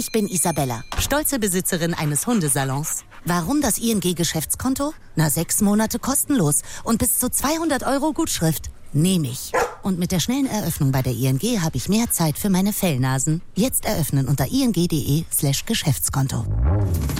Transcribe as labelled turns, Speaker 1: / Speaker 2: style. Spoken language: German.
Speaker 1: Ich bin Isabella, stolze Besitzerin eines Hundesalons. Warum das ING-Geschäftskonto? 6 Monate kostenlos und bis zu 200 € Gutschrift. Nehme ich. Und mit der schnellen Eröffnung bei der ING habe ich mehr Zeit für meine Fellnasen. Jetzt eröffnen unter ing.de/Geschäftskonto.